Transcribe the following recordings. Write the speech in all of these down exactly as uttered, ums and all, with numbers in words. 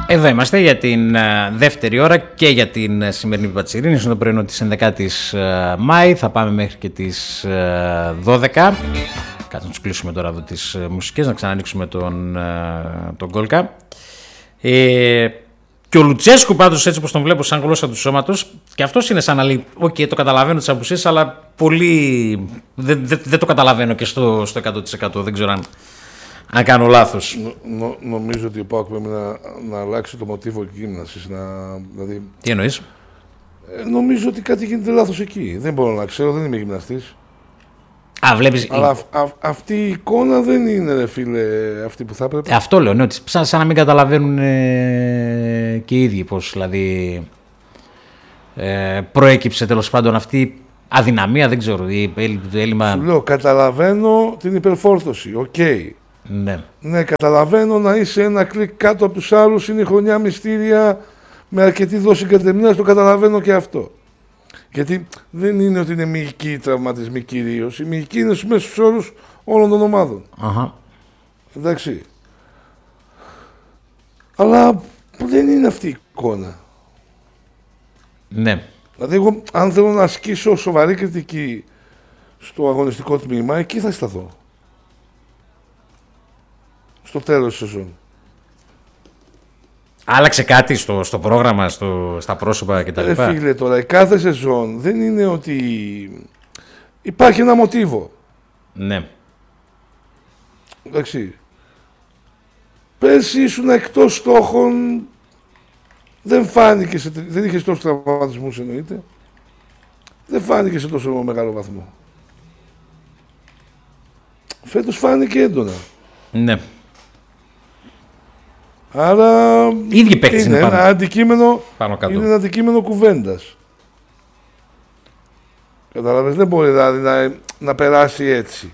Εδώ είμαστε για την uh, δεύτερη ώρα και για την uh, σημερινή Πατσιρίνη. Είναι το πρωινό της ενδεκάτης uh, Μάη. Θα πάμε μέχρι και τις uh, δώδεκα. Κάτσε να τους κλείσουμε τώρα εδώ τις uh, μουσικές, να ξανανοίξουμε τον, uh, τον Γκόλκα. Ε, και ο Λουτσέσκου πάντως, έτσι όπως τον βλέπω σαν γλώσσα του σώματος, και αυτός είναι σαν να λέει, οκ, okay, το καταλαβαίνω τις απουσίες, αλλά πολύ δεν δε, δε το καταλαβαίνω και στο, στο εκατό τοις εκατό. Δεν ξέρω αν... Αν κάνω λάθος. Νο, νο, νομίζω ότι ο ΠΑΟΚ πρέπει να, να αλλάξει το μοτίβο γύμνασης. Να, δηλαδή, τι εννοείς? Ε, νομίζω ότι κάτι γίνεται λάθος εκεί. Δεν μπορώ να ξέρω, δεν είμαι γυμναστής. Α, βλέπεις... Αλλά α, α, αυτή η εικόνα δεν είναι, ρε φίλε, αυτή που θα έπρεπε. Αυτό λέω, ναι, ότι σαν, σαν να μην καταλαβαίνουν ε, και οι ίδιοι πώς, δηλαδή, ε, προέκυψε τέλος πάντων αυτή η αδυναμία, δεν ξέρω, η, το έλλειμμα... Σου λέω, καταλαβαίνω την υπερφόρτωση, οκ. Okay. Ναι. Ναι, καταλαβαίνω να είσαι ένα κλικ κάτω από τους άλλους, είναι η χρονιά μυστήρια με αρκετή δόση κατεμνίας, το καταλαβαίνω και αυτό. Γιατί δεν είναι ότι είναι μυϊκοί οι τραυματισμοί κυρίως, οι μυϊκοί είναι στους μέσους όρους όλων των ομάδων. Uh-huh. Εντάξει. Αλλά δεν είναι αυτή η εικόνα. Ναι. Δηλαδή εγώ αν θέλω να ασκήσω σοβαρή κριτική στο αγωνιστικό τμήμα, εκεί θα σταθώ. Στο τέλος της σεζόν. Άλλαξε κάτι στο, στο πρόγραμμα, στο, στα πρόσωπα κτλ. Ε, φίλε, τώρα η κάθε σεζόν δεν είναι ότι υπάρχει ένα μοτίβο. Ναι. Εντάξει. Πέρσι ήσουν εκτός στόχων, δεν φάνηκε, σε, δεν είχες τόσους τραυματισμούς εννοείται, δεν φάνηκε σε τόσο μεγάλο βαθμό. Φέτος φάνηκε έντονα. Ναι. Άρα ίδιοι είναι, είναι, ένα αντικείμενο, είναι ένα αντικείμενο κουβέντας. Καταλαβαίνεις, δεν μπορεί δηλαδή να, να περάσει έτσι.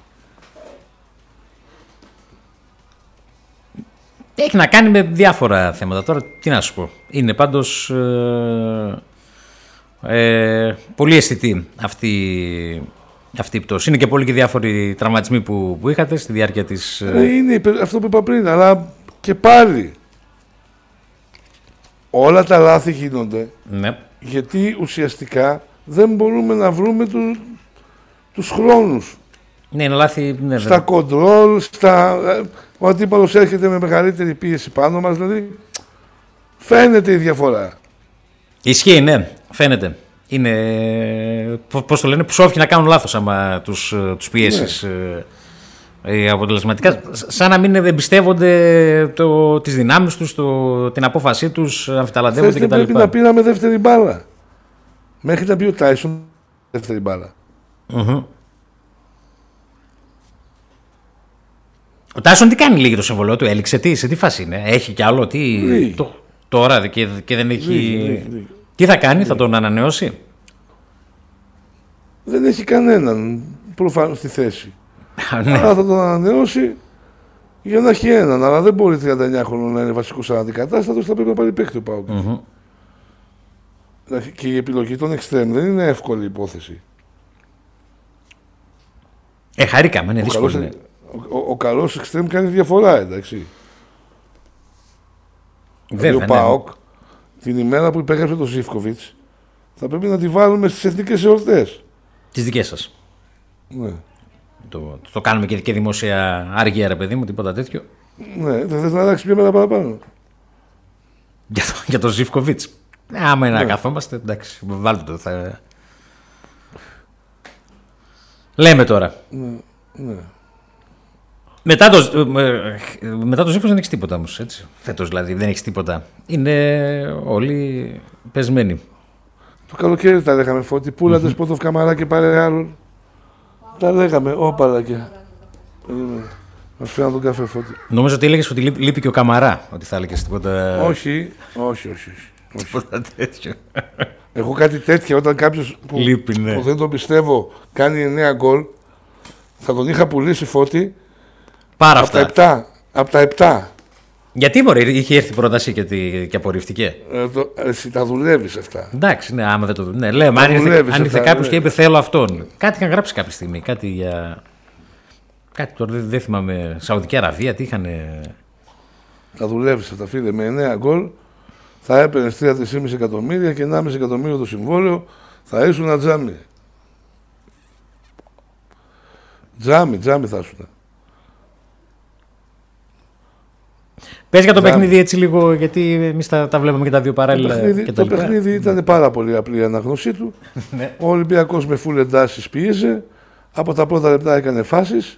Έχει να κάνει με διάφορα θέματα. Τώρα τι να σου πω. Είναι πάντως ε, ε, πολύ αισθητή αυτή, αυτή η πτώση. Είναι και πολλοί και διάφοροι τραυματισμοί που, που είχατε στη διάρκεια της... Ε, είναι αυτό που είπα πριν, αλλά και πάλι όλα τα λάθη γίνονται. Ναι. Γιατί ουσιαστικά δεν μπορούμε να βρούμε του, τους χρόνους. Ναι, είναι λάθη. Ναι, στα κοντρόλ, στα... ο αντίπαλος έρχεται με μεγαλύτερη πίεση πάνω μας, δηλαδή φαίνεται η διαφορά. Ισχύει, ναι, φαίνεται. Είναι, πώς το λένε, ψόφοι να κάνουν λάθος άμα τους, τους πιέσεις ναι. ε, αποτελεσματικά. Σαν να μην εμπιστεύονται το, τις δυνάμεις τους, το, την απόφασή τους, αμφιταλαντεύονται κτλ. Πρέπει να πήραμε δεύτερη μπάλα. Μέχρι να πει ο Τάισον δεύτερη μπάλα. Mm-hmm. Ο Τάισον τι κάνει, λίγη το συμβολό του, έληξε, τι, σε τι φάση είναι, έχει κι άλλο, τι, το, τώρα και, και δεν έχει... Λίγη, λίγη, λίγη. Τι θα κάνει, λίγη. Θα τον ανανεώσει? Δεν έχει κανέναν προφανώς στη θέση. Ναι. Αλλά θα τον ανανεώσει για να έχει έναν, αλλά δεν μπορεί τριάντα εννιά χρονών να είναι βασικός αντικατάστατος, θα πρέπει να πάρει παίκτη ο ΠΑΟΚ. Mm-hmm. Και η επιλογή των εξτρέμ δεν είναι εύκολη υπόθεση. Ε, χαρήκαμε, είναι δύσκολο. Ο, ο, ο καλός εξτρέμ κάνει διαφορά, εντάξει. Βέβαια, ο ΠΑΟΚ, ναι. Την ημέρα που υπέγραψε το Ζίβκοβιτς, θα πρέπει να τη βάλουμε στις εθνικές εορτές. Τις δικές σας. Ναι. Το, το κάνουμε και, και δημόσια άργια, ρε παιδί μου, τίποτα τέτοιο. Ναι, δεν θες να αλλάξει μια μέρα παραπάνω. Για το, για το Ζίβκοβιτς. Άμα είναι ναι. Να καθόμαστε, εντάξει, βάλτε το. Θα... Λέμε τώρα. Ναι, ναι. Μετά το, μετά το Ζίβκοβιτς δεν έχεις τίποτα όμως, έτσι. Φέτος δηλαδή δεν έχεις τίποτα. Είναι όλοι πεσμένοι. Το καλοκαίρι τα λέγαμε, Φώτη. Πούλατε mm-hmm. Σπότοφ Καμαρά και πάρε άλλον. Τα λέγαμε, όπαλα και. Μας φέραν τον καφέ, Φώτη. Νομίζω ότι έλεγες ότι λείπει και ο Καμαρά, ότι θα έλεγες τίποτα. Όχι, όχι, όχι. όχι. Τίποτα τέτοιο. Έχω κάτι τέτοια όταν κάποιος που, λείπει, ναι. που δεν τον πιστεύω κάνει εννέα γκολ, θα τον είχα πουλήσει, Φώτη. Πάρα από αυτά. Τα επτά, από τα επτά. Γιατί μωρέ, είχε έρθει πρόταση και, τη, και απορριφτήκε. Ε, το, εσύ τα δουλεύεις αυτά. Εντάξει, ναι, άμα δεν το δουλεύει. Ναι, λέμε, αν ήρθε, αν ήρθε κάποιος και είπε θέλω αυτόν. Κάτι είχαν γράψει κάποια στιγμή. Κάτι για. Κάτι τώρα δεν, δεν θυμάμαι. Σαουδική Αραβία, τι είχαν. Τα δουλεύεις αυτά, φίλε. Με εννέα γκολ θα έπαιρνε τρία με τρία κόμμα πέντε εκατομμύρια και ενάμιση εκατομμύριο το συμβόλαιο, θα ήσουν ένα τζάμι. Τζάμι, τζάμι θα ήσουν. Πες για το τζάμι. Παιχνίδι έτσι λίγο, γιατί εμείς τα, τα βλέπουμε και τα δύο παράλληλα. Το παιχνίδι, και το τα παιχνίδι ήταν πάρα πολύ απλή η αναγνωσή του. Ο Ολυμπιακός με φουλ εντάσεις πίεζε. Από τα πρώτα λεπτά έκανε φάσεις.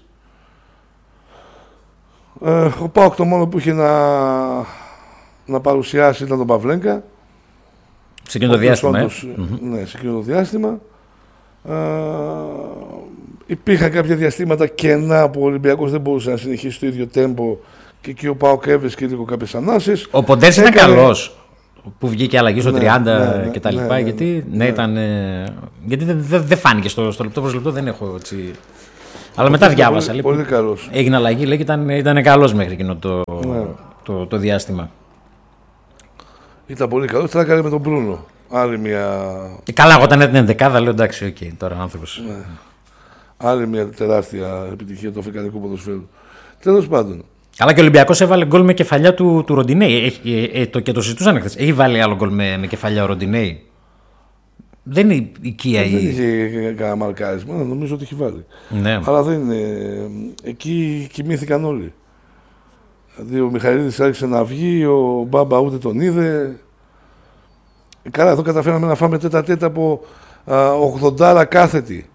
Ε, ο ΠΑΟΚ το μόνο που είχε να, να παρουσιάσει ήταν τον Παυλέγκα. Σε εκείνο το διάστημα. Όντως, ε? mm-hmm. Ναι, σε εκείνο το διάστημα. Ε, υπήρχαν κάποια διαστήματα κενά που ο Ολυμπιακός δεν μπορούσε να συνεχίσει το ίδιο τέμπο και εκεί ο ΠΑΟΚ έβρισκε λίγο κάποιες ανάσες. Ο Ποντές ήταν καλός που βγήκε αλλαγή στο ναι, τριάντα ναι, ναι, και τα λοιπά. Ναι, ναι, γιατί, ναι, ναι, ήταν, γιατί δεν δε, δε φάνηκε στο, στο λεπτό προς λεπτό, δεν έχω έτσι. Αλλά μετά διάβασα. Πολύ, πολύ καλός. Έγινε αλλαγή, λέει, και ήταν, ήταν καλός μέχρι εκείνο το, ναι. το, το, το διάστημα. Ήταν πολύ καλός, τώρα έκανε με τον Μπρούνο. Άλλη μια. Ε, καλά, εγώ όταν έδινε δεκάδα, λέω εντάξει, οκ, okay, τώρα άνθρωπος. Ναι. Άλλη μια τεράστια επιτυχία του αφρικανικού ποδοσφαίρου. Τέλος πάντων. Αλλά και ο Ολυμπιακός έβαλε γκολ με κεφαλιά του, του Ροντινέη. Ε, ε, το, και το συζητούσαν χθες. Έχει βάλει άλλο γκολ με, με κεφαλιά ο Ροντινέη. Δεν είναι οικία η. Δεν είχε κανένα μαρκάρισμα, νομίζω ότι έχει βάλει. Ναι. Αλλά δεν είναι. Εκεί κοιμήθηκαν όλοι. Δηλαδή ο Μιχαηλίδης άρχισε να βγει, ο Μπάμπα ούτε τον είδε. Καλά, εδώ καταφέραμε να φάμε τέτα τέτα από ογδόντα κάθετη.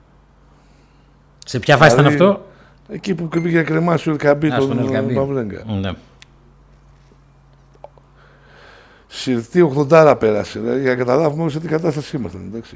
Σε ποια φάση δηλαδή, ήταν αυτό? Εκεί που πήγε να κρεμάσει ο Ελκαμπή τον Παυλέγκα. Ναι. Συρτή ογδόντα πέρασε, δηλαδή, για να καταλάβουμε σε τι κατάσταση ήμασταν, εντάξει.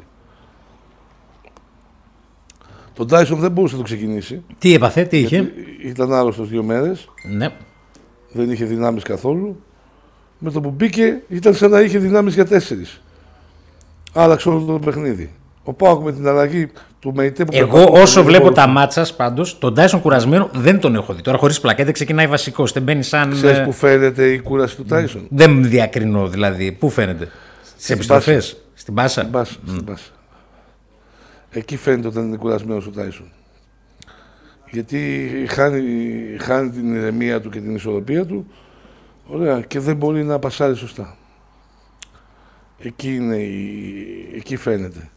Τον Τάισον δεν μπορούσε να το ξεκινήσει. Τι έπαθε, τι είχε? Ήταν άρρωστος δύο μέρες. Ναι. Δεν είχε δυνάμεις καθόλου. Με το που μπήκε ήταν σαν να είχε δυνάμεις για τέσσερις. Άλλαξε όλο το παιχνίδι. Ο ΠΑΟΚ με την αλλαγή του ΜΕΙΤΕ. Εγώ όσο βλέπω τα μάτσα πάντως, τον Τάισον κουρασμένο δεν τον έχω δει. Τώρα χωρίς πλακέτε ξεκινάει βασικός. Δεν μπαίνει σαν. Ξέρεις που φαίνεται η κούραση του Τάισον? Δεν διακρινώ δηλαδή. Πού φαίνεται? Σε επιστροφές? Στην πάσα. Στην πάσα. Mm. Στην πάσα. Εκεί φαίνεται όταν είναι κουρασμένος ο Τάισον. Γιατί χάνει, χάνει την ηρεμία του και την ισορροπία του. Ωραία, και δεν μπορεί να πασάρει σωστά. Εκεί, είναι η... Εκεί φαίνεται.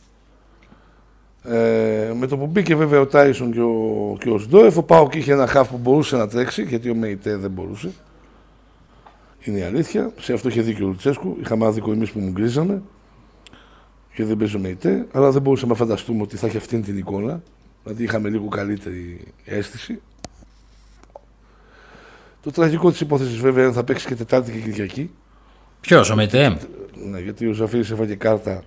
Ε, με το που μπήκε βέβαια ο Τάισον και ο, και ο Σντόεφ, ο ΠΑΟΚ είχε ένα χαφ που μπορούσε να τρέξει, γιατί ο ΜΕΙΤΕ δεν μπορούσε. Είναι η αλήθεια. Σε αυτό είχε δίκιο ο Λουτσέσκου. Είχαμε άδικο εμείς που μου γκρίζαμε, γιατί δεν παίζει ο ΜΕΙΤΕ, αλλά δεν μπορούσαμε να φανταστούμε ότι θα έχει αυτήν την εικόνα. Δηλαδή είχαμε λίγο καλύτερη αίσθηση. Το τραγικό της υπόθεσης βέβαια είναι θα παίξει και Τετάρτη και Κυριακή. Ποιος, ο ΜΕΙΤΕ? Ναι, γιατί ο Ζαφίρης έφαγε κάρτα.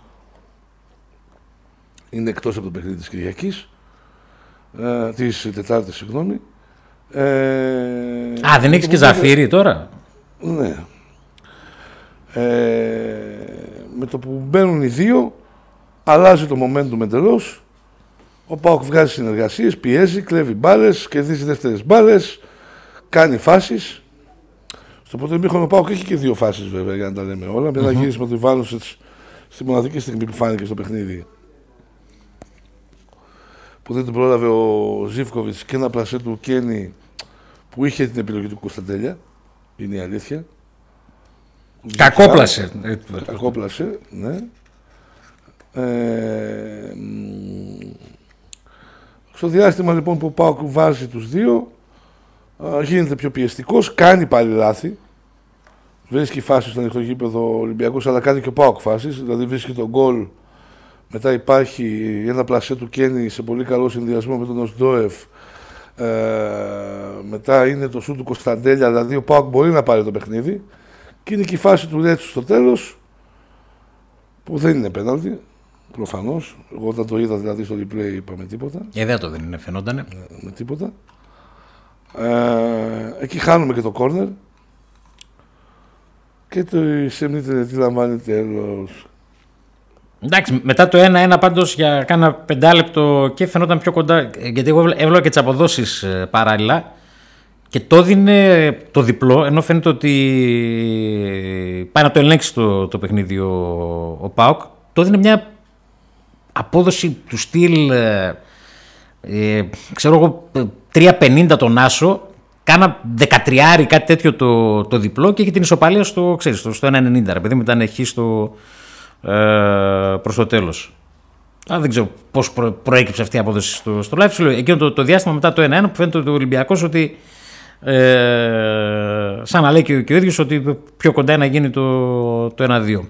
Είναι εκτός από το παιχνίδι της Κυριακής. Ε, της Τετάρτης, συγγνώμη. Ε, Α, δεν έχεις και Ζαφίρη τώρα? Ναι. Ε, με το που μπαίνουν οι δύο, αλλάζει το momentum εντελώς. Ο ΠΑΟΚ βγάζει συνεργασίες, πιέζει, κλέβει μπάλες, κερδίζει δεύτερες μπάλες, κάνει φάσεις. Στο πρώτο ημίχρονο ο ΠΑΟΚ έχει και δύο φάσεις βέβαια, για να τα λέμε όλα. Με ένα mm-hmm. γύρισμα του Ιβάνοβιτς στη μοναδική στιγμή που φάνηκε στο παιχνίδι, που δεν τον πρόλαβε ο Ζίβκοβιτς, και ένα πλασέ του Κένι που είχε την επιλογή του Κωνσταντέλια. Είναι η αλήθεια. Κακό πλασέ. Κακό πλασέ, ναι. Ε, στο διάστημα λοιπόν που ο ΠΑΟΚ βάζει τους δύο, γίνεται πιο πιεστικός, κάνει πάλι λάθη. Βρίσκει φάσεις στο ανοιχτό γήπεδο Ολυμπιακός, αλλά κάνει και ο ΠΑΟΚ φάσεις. Δηλαδή βρίσκει τον γκολ. Μετά υπάρχει ένα πλασέ του Κένι σε πολύ καλό συνδυασμό με τον Οσντόεφ. Ε, μετά είναι το σου του Κωνσταντέλια, δηλαδή ο ΠΑΟΚ μπορεί να πάρει το παιχνίδι. Και είναι και η φάση του Ρέτσου στο τέλος, που δεν είναι πέναλτι, προφανώς. Εγώ όταν το είδα δηλαδή στο replay είπα με τίποτα. Ε, δεν το δεν είναι, φαινότανε. Με, με τίποτα. Ε, εκεί χάνουμε και το κόρνερ. Και το Σεμνίτε τι λαμβάνει τέλος. Εντάξει, μετά το ένα ένα πάντως για κάνα πεντάλεπτο και φαινόταν πιο κοντά, γιατί εγώ έβλεπα και τις αποδόσεις παράλληλα και το έδινε το διπλό, ενώ φαίνεται ότι πάει να το ελέγξει το, το παιχνίδι ο, ο ΠΑΟΚ. Το έδινε μια απόδοση του στυλ, ε, ξέρω εγώ, τρία πενήντα τον Άσο κάνα δεκατρία κάτι τέτοιο το, το διπλό και είχε την ισοπαλία στο, ξέρεις, στο, στο ένα ενενήντα. Επειδή μετά ήταν χ στο, ε, προς το τέλος. Α, δεν ξέρω πώς προ, προέκυψε αυτή η απόδοση στο, στο live. Σου λέω, εκείνο το, το διάστημα μετά το ένα ένα που φαίνεται ο Ολυμπιακός ότι ε, σαν να λέει και, και ο ίδιος ότι πιο κοντά να γίνει το, το ένα δύο.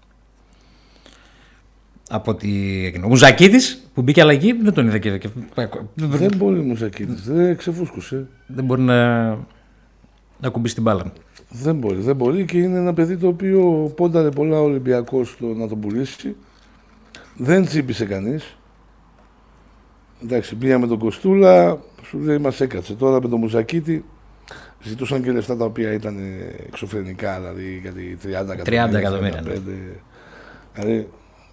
Από ότι έγινε. Ο Μουζακίδης που μπήκε αλλαγή δεν τον είδα και. και... Δεν μπορεί ο Μουζακίδης, δεν ξεφούσκωσε. Δεν μπορεί να, να κουμπίσει την μπάλα. Δεν μπορεί, δεν μπορεί και είναι ένα παιδί το οποίο πόνταρε πολλά ο Ολυμπιακός να τον πουλήσει. Δεν τσίπησε κανείς. Εντάξει, πήγα με τον Κοστούλα, σου λέει μας έκατσε. Τώρα με τον Μουζακίτη ζητούσαν και λεφτά τα οποία ήταν εξωφρενικά, δηλαδή γιατί τριάντα εκατομμύρια. Δηλαδή,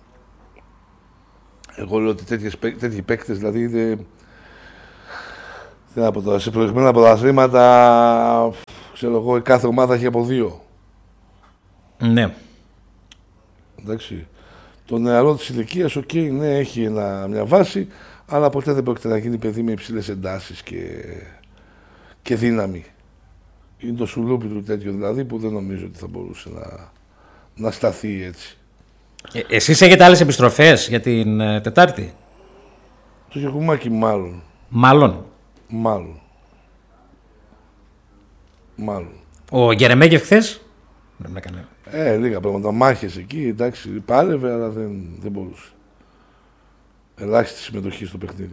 εγώ λέω ότι τέτοιες, τέτοιοι παίκτες, δηλαδή είναι, από το, σε προηγμένα πρωταθλήματα, ξέρω εγώ, η κάθε ομάδα έχει από δύο. Ναι. Εντάξει. Το νεαρό της ηλικίας, οκ, okay, ναι, έχει ένα, μια βάση, αλλά ποτέ δεν πρόκειται να γίνει παιδί με υψηλές εντάσεις και, και δύναμη. Είναι το σουλούπι του τέτοιο δηλαδή που δεν νομίζω ότι θα μπορούσε να, να σταθεί έτσι. Ε, εσείς έχετε άλλες επιστροφές για την ε, Τετάρτη? Το Γιακουμάκι μάλλον. Μάλλον. Μάλλον. Μάλλον. Ο Γερεμέγεφ χθες δεν έκανε. Ε, λίγα πράγματα. Μάχες εκεί, εντάξει, πάλευε, αλλά δεν, δεν μπορούσε. Ελάχιστη συμμετοχή στο παιχνίδι.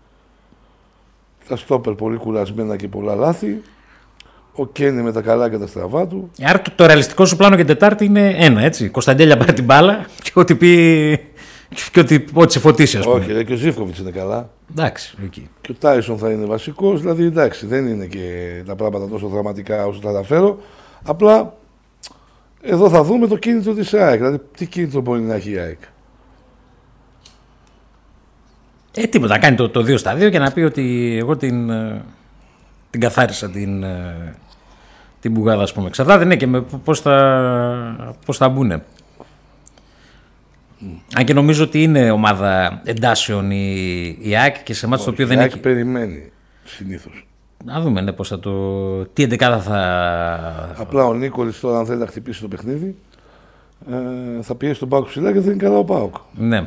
Τα στόπερ πολύ κουρασμένα και πολλά λάθη. Ο Κένι με τα καλά και τα στραβά του. Άρα το, το ρεαλιστικό σου πλάνο για την Τετάρτη είναι ένα, έτσι. Κωνσταντέλια πάρει την μπάλα και ό,τι πει. και ό,τι, ό,τι σε φωτίσει, ας πούμε. Όχι, ρε, και ο Ζίβκοβιτς είναι καλά. Εντάξει, εκεί. Και ο Τάισον θα είναι βασικός. Δηλαδή, εντάξει, δεν είναι και τα πράγματα τόσο δραματικά όσο τα αναφέρω. Απλά εδώ θα δούμε το κίνητρο της ΑΕΚ. Δηλαδή, τι κίνητρο μπορεί να έχει η ΑΕΚ. Ε, τίποτα. Να κάνει το, το δύο στα δύο και να πει ότι εγώ την, την καθάρισα την, την μπουγάδα, ας πούμε. Εξαρτάται, ναι, και με πώς θα, πώς θα μπουνε. Mm. Αν και νομίζω ότι είναι ομάδα εντάσεων η, η ΑΕΚ και σε μάτς το οποίο δεν έχει. Η ΑΕΚ περιμένει συνήθως. Να δούμε, ναι, πώς θα το. Τι εντεκάδα θα. Απλά ο Νίκολης τώρα, αν θέλει να χτυπήσει το παιχνίδι, ε, θα πιέσει τον ΠΑΟΚ ψηλά και δεν είναι καλά ο ΠΑΟΚ. Ναι.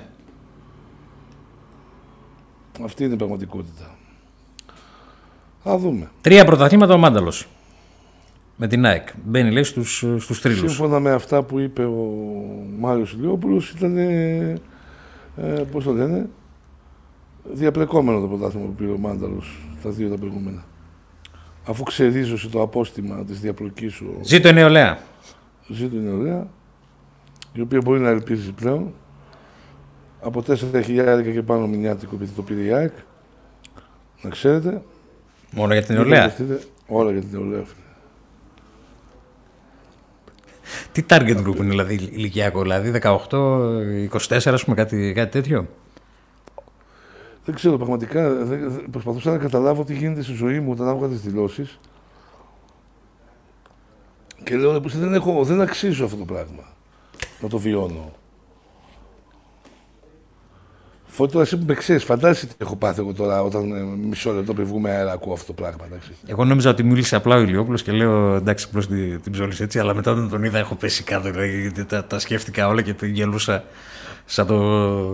Αυτή είναι η πραγματικότητα. Θα δούμε. Τρία πρωταθλήματα ο Μάνταλος. Με την ΑΕΚ. Μπαίνει, λέει, στους, στους θρύλους. Σύμφωνα με αυτά που είπε ο Μάριος Ηλιόπουλος, ήταν. Ε, πώς το λένε, διαπλεκόμενο το πρωτάθλημα που πήρε ο Μάνταλος τα δύο τα προηγούμενα. Αφού ξερίζωσε το απόστημα της διαπλοκής σου. Ζήτω η νεολαία. Ζήτω η νεολαία, η οποία μπορεί να ελπίζει πλέον. Από τέσσερα χιλιάδες και πάνω μηνιάτικο επειδή το πήρε η ΑΕΚ. Να ξέρετε. Μόνο για την νεολαία. Όλα για την νεολαία. Τι target group είναι δηλαδή ηλικιακό, δηλαδή δεκαοκτώ είκοσι τέσσερα, ας πούμε, κάτι, κάτι τέτοιο. Δεν ξέρω, πραγματικά δεν, προσπαθούσα να καταλάβω τι γίνεται στη ζωή μου όταν άκουγα τις δηλώσεις. Και λέω, δεν, έχω, δεν αξίζω αυτό το πράγμα να το βιώνω. Φώτη, τώρα εσύ που με ξέρεις, φαντάζεσαι τι έχω πάθει εγώ τώρα όταν ε, μισό λεπτό πριν βγούμε αέρα ακούω αυτό το πράγμα. Εντάξει. Εγώ νόμιζα ότι μίλησε απλά ο Ηλιόπουλος και λέω εντάξει, απλώς την, την ψόλισε έτσι, αλλά μετά όταν τον είδα έχω πέσει κάτω, δηλαδή, γιατί τα, τα σκέφτηκα όλα και γελούσα σαν το.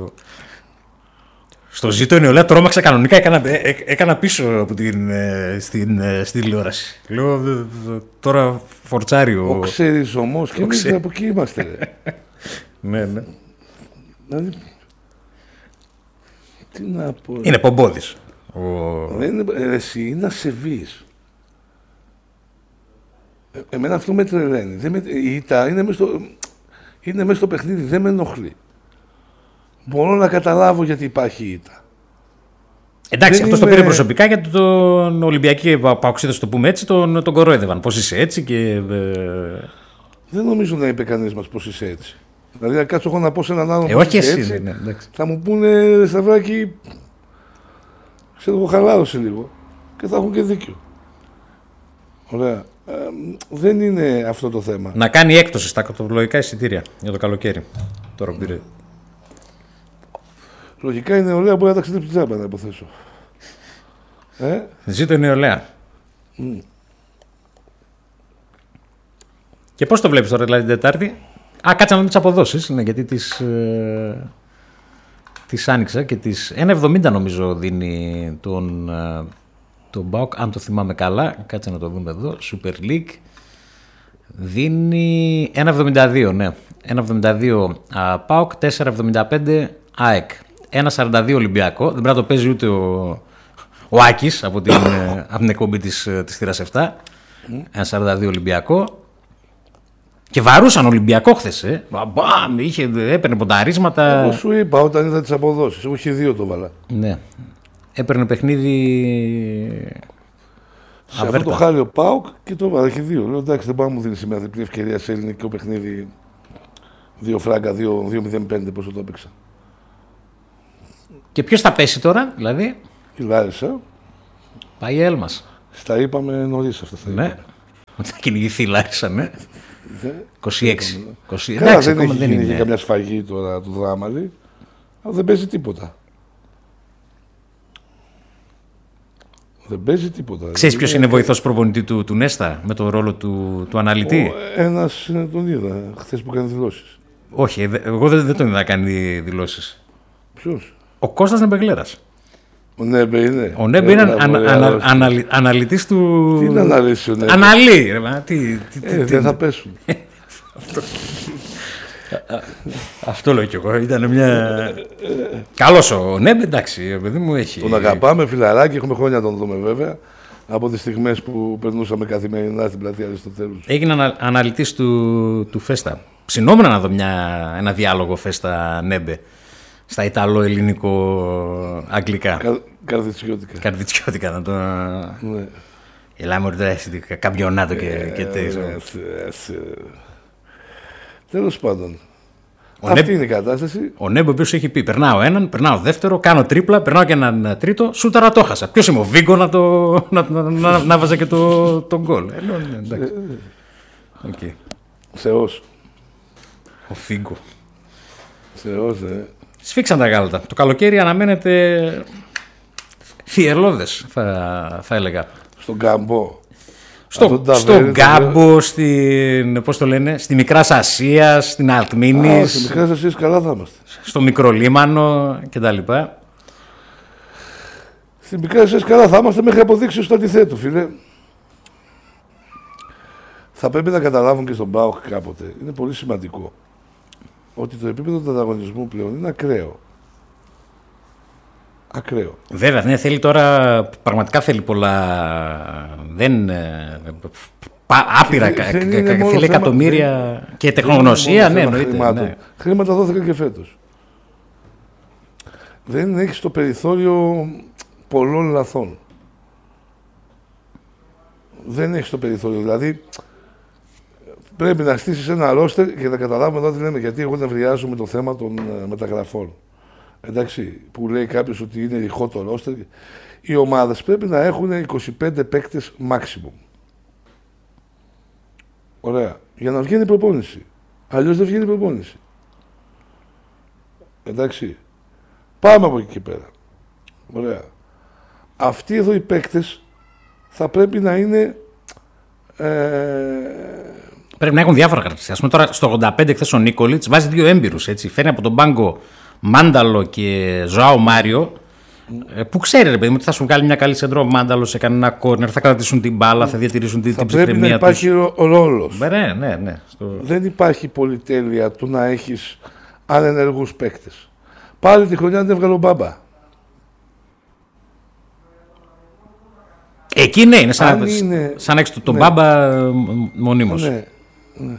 Στο ζήτο η νεολαία τρόμαξα κανονικά, έκανα, έ, έκανα πίσω από την, ε, στην, ε, στην τηλεόραση. Λέω δε, δε, τώρα φορτσάρει ο. Ο ξέρεις όμως και εμείς από εκεί είμαστε. Ναι, ναι. Δηλαδή. Τι να πω. Είναι πομπόδης. Ο... Δεν είναι, εσύ είναι ασεβής. Ε, εμένα αυτό με τρελαίνει. Δεν με, η ήττα είναι μέσα στο, είναι μέσα στο παιχνίδι, δεν με ενοχλεί. Μπορώ να καταλάβω γιατί υπάρχει ήττα. Εντάξει, αυτό είμαι... το πήρε προσωπικά γιατί τον Ολυμπιακή Παοξίδες, το πούμε έτσι, τον, τον κορόιδευαν. Πώς είσαι έτσι και. Δεν νομίζω να είπε κανείς μας πώς είσαι έτσι. Δηλαδή, αν κάτσω εγώ να πω σε έναν άλλον. Ε, όχι εσύ, έτσι, ναι, ναι, θα μου πούνε Σταυράκι, ξέρω εγώ, χαλάρωσε λίγο και θα έχουν και δίκιο. Ωραία. Ε, δεν είναι αυτό το θέμα. Να κάνει έκπτωση στα κατοβλογικά εισιτήρια για το καλοκαίρι. Τώρα πήρε. Λογικά η νεολαία μπορεί να ταξιδέψει τζάμπα, να υποθέσω. Ε? Ζήτω η νεολαία. Mm. Και πώς το βλέπεις τώρα, δηλαδή, την Τετάρτη? Α, κάτσε να δούμε τις αποδόσεις, ναι, γιατί τις, ε, τις άνοιξα και τις ένα εβδομήντα νομίζω δίνει τον, ε, τον ΠΑΟΚ, αν το θυμάμαι καλά. Κάτσε να το δούμε εδώ. Super League δίνει ένα εβδομήντα δύο, ναι. ένα εβδομήντα δύο α, ΠΑΟΚ, τέσσερα εβδομήντα πέντε ΑΕΚ. ένα σαράντα δύο Ολυμπιακό. Δεν πρέπει να το παίζει ούτε ο, ο Άκης από την, από την εκπομπή της, της θύρας επτά. Mm. ένα σαράντα δύο Ολυμπιακό. Και βαρούσαν Ολυμπιακό χθες, ε. Μπαμ, είχε, έπαιρνε πονταρίσματα. Εγώ σου είπα όταν είδα τις αποδόσεις. Εγώ είχε δύο το βάλα. Ναι. Έπαιρνε παιχνίδι. Σε αυτό το χάλιο ΠΑΟΚ και το βάλα. Είχε δύο. Λέω εντάξει, δεν πάω να μου δίνει σήμερα διπλή ευκαιρία σε ελληνικό παιχνίδι. Δύο φράγκα, δύο μηδέν πέντε, πόσο το έπαιξα. Και ποιος θα πέσει τώρα, δηλαδή? Η Λάρισα. Πάει η Έλμας. Στα είπαμε νωρίς αυτά. Ναι. Ότι θα κυνηγηθεί η Λάρισα, ναι. είκοσι έξι. είκοσι, Καλά, εντάξει, δεν έχει δεν γίνει είναι. καμιά σφαγή τώρα του Δράμαλη, αλλά δεν παίζει τίποτα. Δεν παίζει τίποτα. Ξέρεις ποιος είναι βοηθός προπονητή του, του Νέστα με το ρόλο του, του αναλυτή? Ο, ένας τον είδα χθες που κάνει δηλώσεις. Όχι, εγώ δεν, δεν τον είδα να κάνει δηλώσεις. Ποιος? Ο Κώστας Νεμπεγλέρας. Ο Νέμπε είναι. Ο Νέμπε είναι ανα, ανα, ανα, αναλυτής του. Τι είναι αναλύσει ο Νέμπε? Αναλύει. Ρε, τι, τι, ε, τι, δεν τι... θα πέσουν. Αυτό. Αυτό λέω κι εγώ. Ήταν μια. Καλός ο Νέμπε, εντάξει, παιδί μου έχει. Τον αγαπάμε, φιλαράκι, έχουμε χρόνια να τον δούμε βέβαια. Από τις στιγμές που περνούσαμε καθημερινά στην πλατεία Αριστοτέλους. Έγινε ανα, αναλυτής του, του Φέστα. Ψινόμουν να δω μια, ένα διάλογο Φέστα Νέμπε. Στα Ιταλο-ελληνικό-αγγλικά. Κα, καρδιτσιώτικα. Καρδιτσιώτικα να το. Ναι. Ελάμε ορτά, καμπιονάτο και, και τέτοιο. Τέλος πάντων. Ο Αυτή Νέμπ... είναι η κατάσταση. Ο Νέμπ, ο οποίος έχει πει: περνάω έναν, περνάω δεύτερο, κάνω τρίπλα, περνάω και έναν τρίτο, σούταρα το χάσα. Ποιος είμαι, ο Βίγκο να, το... να, να, να, να βάζα και το, τον γκολ. Ε, ναι, εντάξει. Okay. Θεός. Ο Φίγκο. Θεός, ε. Σφίξαν τα γάλατα. Το καλοκαίρι αναμένεται θυελώδες, θα, θα έλεγα. Στον Καμπό. Στο, στον Γκάμπο, στην, πώς το λένε, στη Μικράς Ασίας, στην Αλτμίνης. Στη Μικράς Ασίας καλά θα είμαστε. Στο Μικρολίμανο κτλ. Στη Μικράς Ασίας καλά θα είμαστε μέχρι αποδείξεις του αντιθέτου, φίλε. Θα πρέπει να καταλάβουν και στον ΠΑΟΚ κάποτε. Είναι πολύ σημαντικό ότι το επίπεδο του ανταγωνισμού πλέον είναι ακραίο. Ακραίο. Βέβαια, ναι, θέλει τώρα, πραγματικά θέλει πολλά, δεν, πα, άπειρα, θέλει εκατομμύρια και τεχνογνωσία, ναι, εννοείται. Ναι. Χρήματα δόθηκαν και φέτος. Δεν έχεις το περιθώριο πολλών λαθών. Δεν έχεις το περιθώριο, δηλαδή πρέπει να στήσεις ένα ρόστερ και να καταλάβουμε εδώ τι λέμε, γιατί εγώ νευριάζω με το θέμα των uh, μεταγραφών. Εντάξει, που λέει κάποιος ότι είναι ρηχό το ρόστερ. Οι ομάδες πρέπει να έχουν είκοσι πέντε παίκτες maximum. Ωραία. Για να βγαίνει η προπόνηση. Αλλιώς δεν βγαίνει η προπόνηση. Εντάξει. Πάμε από εκεί και πέρα. Ωραία. Αυτοί εδώ οι παίκτες θα πρέπει να είναι... Ε... Πρέπει να έχουν διάφορα χαρακτηριστικά. Ας πούμε τώρα στο ογδόντα πέντε χθες ο Νίκολιτς βάζει δύο έμπειρους. Έτσι. Φέρνει από τον πάγκο Μάνταλο και Ζωάο Μάριο, mm. που ξέρει ρε παιδί μου ότι θα σου βγάλει μια καλή σεντρό. Μάνταλο σε κανένα κόρνερ, θα κρατήσουν την μπάλα, mm. θα διατηρήσουν την ψυχραιμία τους. Πρέπει να υπάρχει ρόλος. Ναι, ναι, ναι. Στο... Δεν υπάρχει πολυτέλεια του να έχεις ανενεργούς παίκτες. Πάλι τη χρονιά δεν έβγαλε ο Μπάμπα. Εκεί ναι, είναι σαν, είναι... σαν να έχεις τον ναι. Μπάμπα μονίμως. Ναι, ναι.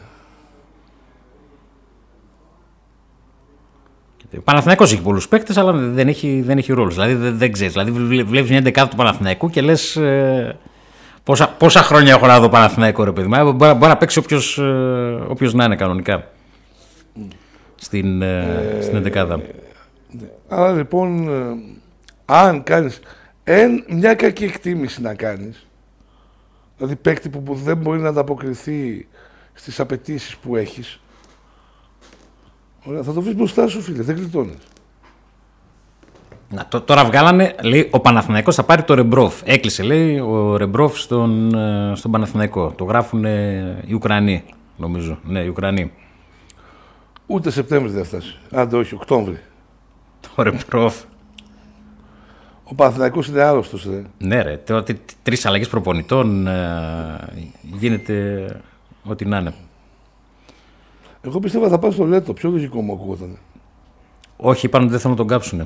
Ο Παναθηναϊκός έχει πολλούς παίκτες, αλλά δεν έχει, δεν έχει ρόλους. Δηλαδή δεν, δεν ξέρεις. Δηλαδή βλέπεις μια εντεκάδα του Παναθηναϊκού και λες ε, πόσα, πόσα χρόνια έχω να δω Παναθηναϊκό ρε παιδί μου. Μπορεί, μπορεί να παίξει όποιος, ε, όποιος να είναι κανονικά στην, ε, στην εντεκάδα. Ε, ναι. Άρα λοιπόν, ε, αν κάνεις εν, μια κακή εκτίμηση να κάνεις, δηλαδή παίκτη που, που δεν μπορεί να ανταποκριθεί στις απαιτήσεις που έχεις, ωραία, θα το βρεις μπροστά σου, φίλε, δεν γλιτώνεις. Να, τ, τώρα βγάλανε, λέει, ο Παναθηναϊκός θα πάρει το Ρεμπρόφ. Έκλεισε, λέει, ο Ρεμπρόφ στον, στον Παναθηναϊκό. Το γράφουν οι Ουκρανοί, νομίζω. Ναι, οι Ουκρανοί. Ούτε Σεπτέμβρη δεν φτάσει. Άντε, όχι, Οκτώβρη. Το Ρεμπρόφ. Ο Παναθηναϊκός είναι άρρωστος, ρε. Ναι, ρε. Τώρα τρεις αλλαγές προπονητών ε, γίνεται ό,τι να είναι. Εγώ πιστεύω θα πάει στο Λέτο. Πιο λογικό μου ακούγονταν. Όχι, είπαν ότι δεν θέλουν να τον κάψουνε.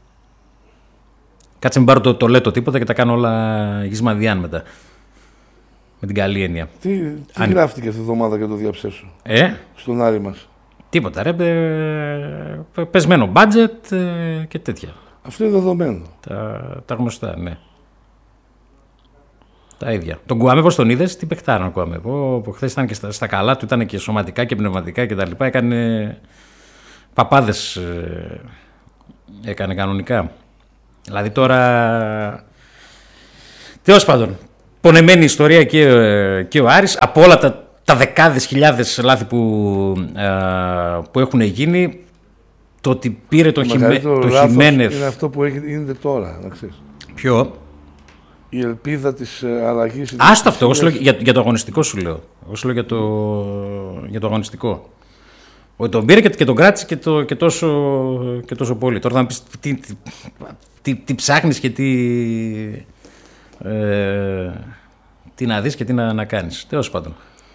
Κάτσε μην πάρω το, το Λέτο τίποτα και τα κάνω όλα γυσμαδιάν μετά. Με την καλή έννοια. Τι, τι Αν... γράφτηκε αυτή τη εβδομάδα για το διαψεύσω. Ε? Στον Άρη μας. Τίποτα, ρε. Πε, πεσμένο μπάτζετ ε, και τέτοια. Αυτό είναι δεδομένο. Τα, τα γνωστά, ναι. Τα ίδια. Τον Κουάμε, πώς τον είδες, τι παιχτάρα ο Κουάμε. Που χθες ήταν και στα, στα καλά του, ήταν και σωματικά και πνευματικά κτλ. Έκανε παπάδες. Ε, έκανε κανονικά. Δηλαδή τώρα. Τέλος πάντων. Πονεμένη ιστορία και, και ο Άρης. Από όλα τα, τα δεκάδες χιλιάδες λάθη που, ε, που έχουν γίνει. Το ότι πήρε το, χιμέ, το Χιμένεθ. Είναι αυτό που γίνεται τώρα, να ξέρεις. Ποιο? Η ελπίδα της αλλαγής. Άστα αυτό, εγώ σου λέω για, για το αγωνιστικό σου λέω. Εγώ σου λέω για το, για το αγωνιστικό. Ότι τον πήρε και, και τον κράτησε και, το, και, τόσο, και τόσο πολύ. Τώρα θα μου πεις τι, τι, τι, τι ψάχνεις και τι, ε, τι να δεις και τι να, να κάνεις. Τέλος πάντων.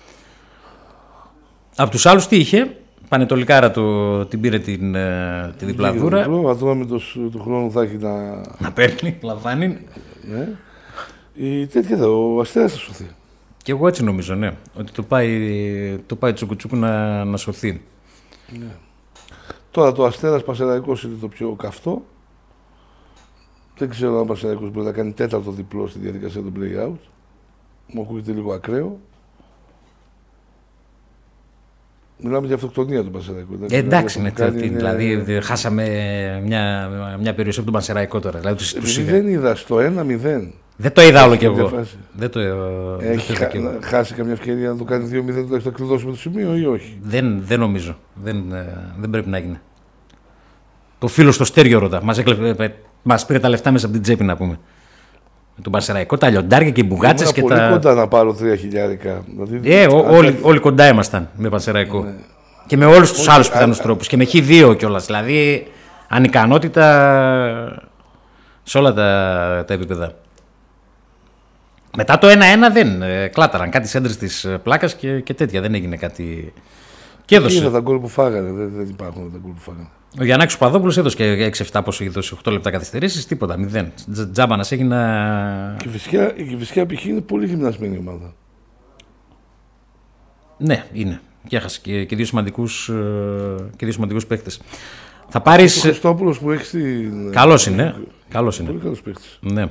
Από τους άλλους τι είχε? Πανετολικάρα το, την πήρε την, τη διπλαδούρα. Ο Ατρόμητος του χρόνου θα έχει να... Να παίρνει, λαμβάνει. Ναι. Η τέτοια θα, ο Αστέρας θα σωθεί. Και εγώ έτσι νομίζω, ναι. Ότι το πάει, το πάει τσουκουτσούκου να, να σωθεί. Ναι. Τώρα το Αστέρας Πανσεραϊκός είναι το πιο καυτό. Δεν ξέρω αν ο Πανσεραϊκός μπορεί να κάνει τέταρτο διπλό στη διαδικασία του play-out. Μου ακούγεται λίγο ακραίο. Μιλάμε για αυτοκτονία του Πανσεραϊκού. Ε, εντάξει, είναι, είναι... δηλαδή χάσαμε μια, μια περιοχή από τον Πανσεραϊκό τώρα. Δηλαδή, τους, τους δεν είδα στο ένα μηδέν. Δεν το είδα όλο κι εγώ. Δεν το, Έχει δεν το χα... χάσει καμιά ευκαιρία να το κάνει δύο μηδέν τουλάχιστον να κλειδώσουμε το σημείο ή όχι? Δεν, δεν νομίζω. Δεν, δεν πρέπει να γίνει. Το φίλο στο Στέριο ρωτά. Μας, έκλε... Μας πήρε τα λεφτά μέσα από την τσέπη να πούμε. Με τον Πανσεραϊκό, τα λιοντάρια και οι μπουγάτσες και πολύ τα. Πολύ κοντά να πάρω τρία χιλιάρικα. Δηλαδή... Ε, ό, όλοι, όλοι κοντά ήμασταν με Πανσεραϊκό. Ναι. Και με όλους τους άλλους πιθανούς τρόπους. Και με χ δύο κιόλας. Δηλαδή ανικανότητα σε όλα τα, τα επίπεδα. Μετά το ένα ένα δεν ε, κλάταραν κάτι σέντρες της πλάκας και, και τέτοια. Δεν έγινε κάτι. Και έδωσε. Είδα τα γκολ που φάγανε. Δεν, δεν υπάρχουν τα γκολ που φάγανε. Ο Γιαννάκης Παδόπουλος έδωσε και έξι εφτά πόσο είχε δώσει, οκτώ λεπτά καθυστερήσεις. Τίποτα. Μηδέν. Τζάμπανας έγινα. Και φυσικά, η φυσικά π.χ. είναι πολύ γυμνασμένη ομάδα. Ναι, είναι. Και έχασε και, και δύο σημαντικούς, και δύο σημαντικούς παίκτες. Θα πάρεις. Ο Χριστόπουλος που έχει στην. Καλός είναι. Καλός είναι. Πολύ καλός παίκτης. Ναι.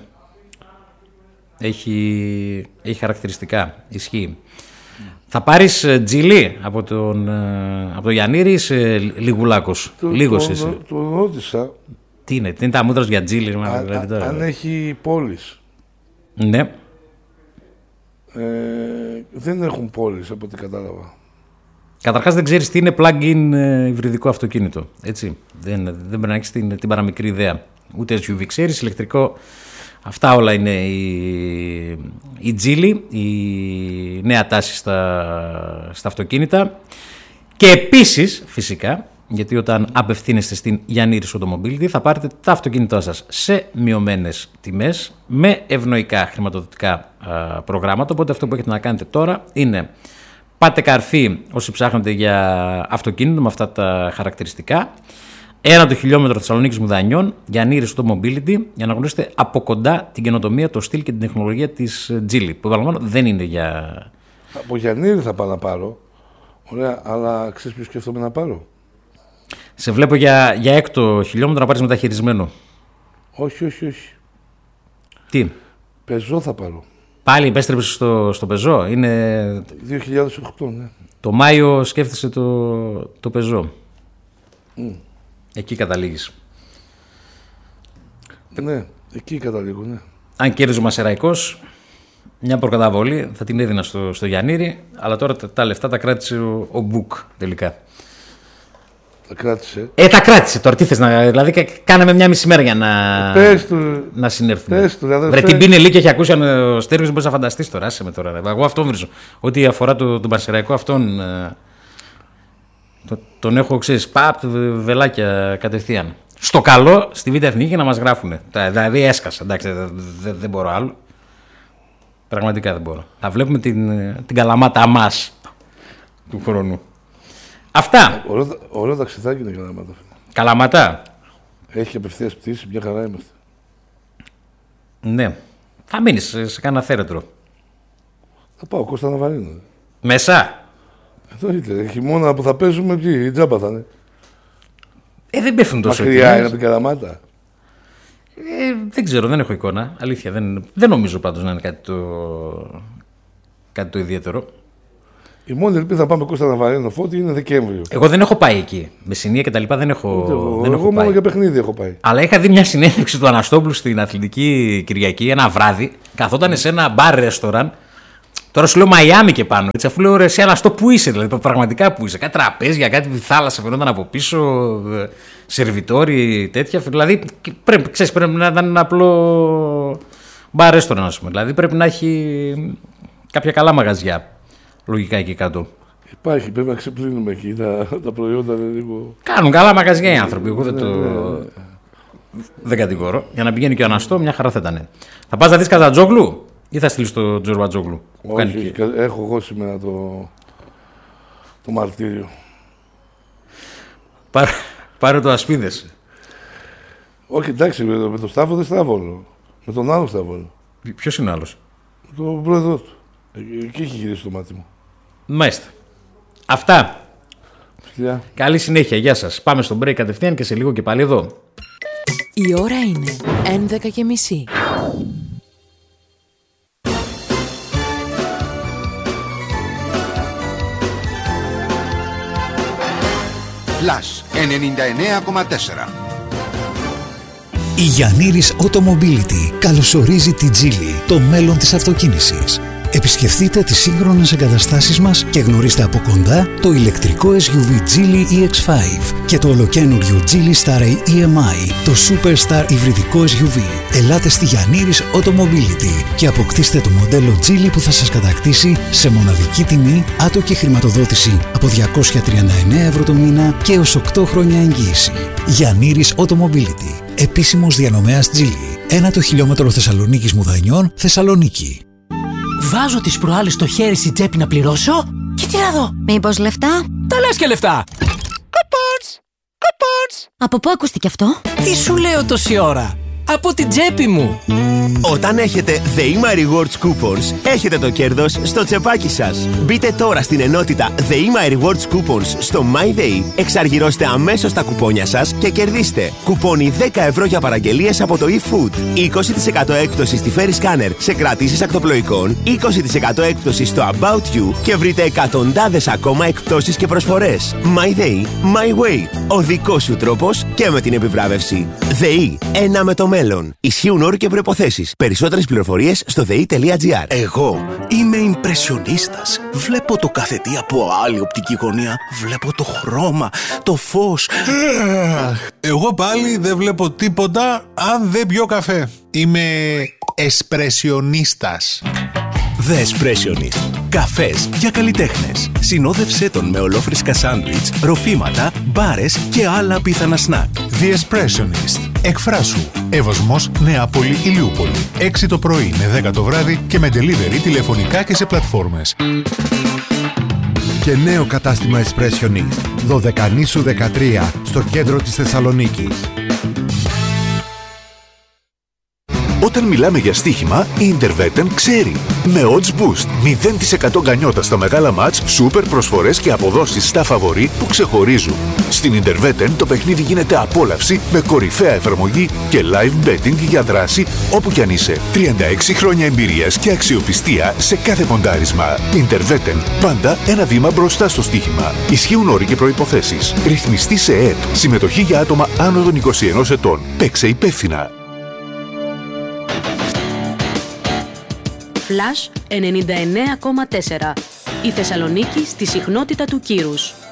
Έχει, έχει χαρακτηριστικά. Ισχύει. Mm. Θα πάρεις Τζιλί από τον, από τον Γιαννήρη ή σε Λιγουλάκος? Το, Λίγος το, είσαι. Το, το ρώτησα. Τι είναι, τι είναι τα μούτρα για Τζιλί? Α, δηλαδή, α, αν έχει πόλεις. Ναι. Ε, δεν έχουν πόλεις από ό,τι κατάλαβα. Καταρχάς δεν ξέρεις τι είναι plug-in υβριδικό αυτοκίνητο. Έτσι. Δεν, δεν πρέπει να έχεις την, την παραμικρή ιδέα. Ούτε ες γιου βι ξέρεις, ηλεκτρικό. Αυτά όλα είναι η, η Geely, η νέα τάση στα, στα αυτοκίνητα. Και επίσης, φυσικά, γιατί όταν απευθύνεστε στην Γιαννήρης Automobility θα πάρετε τα αυτοκίνητά σας σε μειωμένες τιμές, με ευνοϊκά χρηματοδοτικά α, προγράμματα. Οπότε αυτό που έχετε να κάνετε τώρα είναι πάτε καρφί όσοι ψάχνετε για αυτοκίνητο με αυτά τα χαρακτηριστικά. Ένα το χιλιόμετρο Θεσσαλονίκης Μουδανιών, Γιαννήρης Automobility, για να γνωρίσετε από κοντά την καινοτομία, το στυλ και την τεχνολογία της Geely. Που επαναλαμβάνω δεν είναι για. Από Γιαννήρη θα πάω να πάρω. Ωραία, αλλά ξέρεις ποιο σκέφτομαι να πάρω? Σε βλέπω για, για έκτο χιλιόμετρο να πάρεις μεταχειρισμένο. Όχι, όχι, όχι. Τι? Πεζό θα πάρω. Πάλι επέστρεψες στο, στο Πεζό. Είναι. δύο χιλιάδες οκτώ, ναι. Το Μάιο σκέφτεσαι το, το Πεζό. Mm. Εκεί καταλήγεις. Ναι, εκεί καταλήγω, ναι. Αν κέρδιζε ο Μασεραϊκός, μια προκαταβολή θα την έδινα στο, στο Γιαννήρη, αλλά τώρα τα, τα λεφτά τα κράτησε ο, ο Μπουκ τελικά. Τα κράτησε. Ε, τα κράτησε τώρα. Τι θες να. Δηλαδή, κάναμε μια μισή μέρα για να, πες του, να συνέρθουμε. Πες του, δηλαδή, βρε, την πίνελη και έχει ακούσει ο Στέργιος, δεν μπορείς να φανταστείς τώρα. Άσε με τώρα. Ρε. Εγώ αυτό βρίσκω. Ό,τι αφορά τον το Παρσεραϊκό, αυτόν. Το, τον έχω, ξέρεις, παπ, βελάκια κατευθείαν. Στο καλό, στη Β' Εθνική να μας γράφουνε. Δηλαδή, έσκασα. Εντάξει, δεν δε μπορώ άλλο. Πραγματικά δεν μπορώ. Θα βλέπουμε την, την καλαμάτα μας του χρόνου. Αυτά. Ωραίο ταξιδάκι είναι η Καλαμάτα. Καλαμάτα. Έχει απευθείας πτήση, μια χαρά είμαστε. Ναι. Θα μείνεις σε, σε κανένα θέρετρο. Θα πάω Κώστα Ναβαρίνο. Μέσα. Εδώ είτε. Χειμώνα που θα παίζουμε εκεί, η τζάμπα θα είναι. Ε, δεν πέφτουν τόσο. Μακριά είναι από την Καλαμάτα. Ε, δεν ξέρω, δεν έχω εικόνα. Αλήθεια, δεν, δεν νομίζω πάντως να είναι κάτι το, κάτι το ιδιαίτερο. Η μόνη ελπίδα να πάμε Κώστα Ναβαρίνο Φώτη είναι Δεκέμβριο. Εγώ δεν έχω πάει εκεί. Μεσσηνία και τα λοιπά δεν έχω, εγώ δεν εγώ έχω μόνο πάει. για παιχνίδι έχω πάει. Αλλά είχα δει μια συνέντευξη του Αναστόπουλου στην Αθλητική Κυριακή ένα βράδυ. Καθόταν σε ένα μπαρ ρεστοράν. Τώρα σου λέω Μαϊάμι και πάνω. Έτσι, αφού λέω ρε, εσύ Αναστό που είσαι, δηλαδή πραγματικά που είσαι. Κάτι τραπέζια, κάτι θάλασσα φαινόταν από πίσω, σερβιτόρι, τέτοια. Δηλαδή πρέπει, ξέρεις, πρέπει να ήταν ένα απλό μπαρ ρεστοράν, ας πούμε. Δηλαδή πρέπει να έχει κάποια καλά μαγαζιά. Λογικά εκεί κάτω. Υπάρχει, πρέπει να ξεπλύνουμε εκεί. Τα, τα προϊόντα είναι λίγο. Κάνουν καλά μαγαζιά οι άνθρωποι. Εγώ δεν το. Δεν κατηγορώ. Για να πηγαίνει και ο Αναστό, μια χαρά θα ήταν. Θα πας να δεις Καζατζόγλου ή θα στείλεις τον Τζορμπατζόγλου? Όχι, έχω εγώ σήμερα το, το μαρτύριο. Πάρε, πάρε το Ασπίδες. Όχι, εντάξει, με, με τον Σταύρο δεν στραβώνω. Με τον άλλο στραβώνω. Ποιος είναι ο άλλος? Τον πρόεδρό του. Εκεί έχει γυρίσει το μάτι μου. Μάλιστα. Αυτά. Φιλιά. Καλή συνέχεια. Γεια σας. Πάμε στο break κατευθείαν και σε λίγο και πάλι εδώ. Η ώρα είναι έντεκα και μισή. Flash ενενήντα εννέα κόμμα τέσσερα. Η Γιαννήρης Automobility καλωσορίζει τη Geely, το μέλλον της αυτοκίνησης. Επισκεφτείτε τις σύγχρονες εγκαταστάσεις μας και γνωρίστε από κοντά το ηλεκτρικό ες γιου βι Geely ι εξ φάιβ και το ολοκαίνουργιο Geely Star ι εμ άι, το Superstar υβριδικό ες γιου βι. Ελάτε στη Γιαννήρης Automobility και αποκτήστε το μοντέλο Geely που θα σας κατακτήσει σε μοναδική τιμή, άτοκη χρηματοδότηση από διακόσια τριάντα εννέα ευρώ το μήνα και έως οκτώ χρόνια εγγύηση. Γιαννήρης Automobility, επίσημος διανομέας Geely. Ένα το χιλιόμετρο Θεσσαλονίκης Μουδανιών, Θεσσαλονίκη. Βάζω τις προάλλες στο χέρι στην τσέπη να πληρώσω και τι να δω. Μήπως λεφτά? Τα λες και λεφτά. Coupons! Coupons! Από πού ακούστηκε αυτό? Τι σου λέω τόση ώρα? Από την τσέπη μου. Όταν έχετε ΔΕΗΜΑ Rewards Coupons, έχετε το κέρδος στο τσεπάκι σας. Μπείτε τώρα στην ενότητα ΔΕΗΜΑ Rewards Coupons στο MyDay, εξαργυρώστε αμέσως τα κουπόνια σας και κερδίστε κουπόνι δέκα ευρώ για παραγγελίες από το eFood, είκοσι τοις εκατό έκπτωση στη Ferry Scanner σε κρατήσεις ακτοπλοϊκών, είκοσι τοις εκατό έκπτωση στο About You και βρείτε εκατοντάδες ακόμα εκπτώσεις και προσφορές. MyDay, My Way, ο δικός σου τρόπος και με την επιβράβευση. ΔΕΗ, ένα με το μέλλον. Ισχύουν όροι και προϋποθέσεις. Περισσότερες πληροφορίες στο δε ι τελεία τζι άρ. Εγώ είμαι ιμπρεσιονίστας. Βλέπω το κάθε τι από άλλη οπτική γωνία. Βλέπω το χρώμα, το φως. Εγώ πάλι δεν βλέπω τίποτα αν δεν πιω καφέ. Είμαι εσπρεσιονίστας. The Espressionist. Καφές για καλλιτέχνες. Συνόδευσέ τον με ολόφρυσκα σάντουιτς, ροφήματα, μπάρες και άλλα απίθανα σνακ. The Espressionist. Εκφράσου. Εύωσμος, Νεάπολη, Ηλιούπολη. έξι το πρωί με δέκα το βράδυ και με delivery τηλεφωνικά και σε πλατφόρμες. Και νέο κατάστημα Espressionist. Δωδεκανήσου δεκατρία στο κέντρο της Θεσσαλονίκης. Όταν μιλάμε για στοίχημα, η Intervetten ξέρει. Με Odds Boost, μηδέν τοις εκατό γκανιότα στα μεγάλα μάτς, σούπερ προσφορές και αποδόσεις στα φαβορί που ξεχωρίζουν. Στην Intervetten το παιχνίδι γίνεται απόλαυση με κορυφαία εφαρμογή και live betting για δράση όπου κι αν είσαι. τριάντα έξι χρόνια εμπειρίας και αξιοπιστία σε κάθε ποντάρισμα. Intervetten, πάντα ένα βήμα μπροστά στο στοίχημα. Ισχύουν όροι και προϋποθέσεις. Ρυθμιστή σε ΕΕΠ. Συμμετοχή για άτομα άνω των είκοσι ενός ετών. Παίξε υπεύθυνα. Flash ενενήντα εννέα κόμμα τέσσερα. Η Θεσσαλονίκη στη συχνότητα του κύρους.